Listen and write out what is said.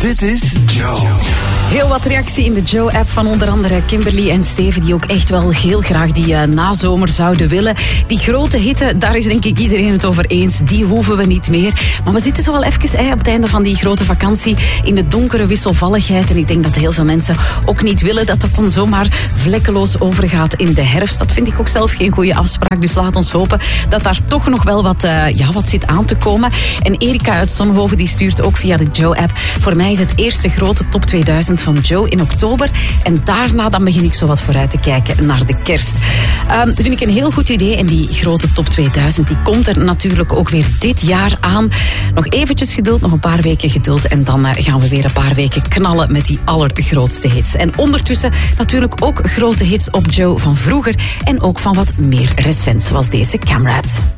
Dit is Joe. Heel wat reactie in de Joe-app van onder andere Kimberly en Steven, die ook echt wel heel graag die nazomer zouden willen. Die grote hitte, daar is denk ik iedereen het over eens. Die hoeven we niet meer. Maar we zitten zo wel even op het einde van die grote vakantie in de donkere wisselvalligheid. En ik denk dat heel veel mensen ook niet willen dat dat dan zomaar vlekkeloos overgaat in de herfst. Dat vind ik ook zelf geen goede afspraak. Dus laat ons hopen dat daar toch nog wel wat zit aan te komen. En Erika uit Zonhoven die stuurt ook via de Joe-app. Voor mij is het eerste grote top 2000 van Joe in oktober. En daarna dan begin ik zo wat vooruit te kijken naar de kerst. Dat vind ik een heel goed idee. En die grote top 2000 die komt er natuurlijk ook weer dit jaar aan. Nog eventjes geduld, nog een paar weken geduld. En dan gaan we weer een paar weken knallen met die allergrootste hits. En ondertussen natuurlijk ook grote hits op Joe van vroeger. En ook van wat meer recent, zoals deze Camrad.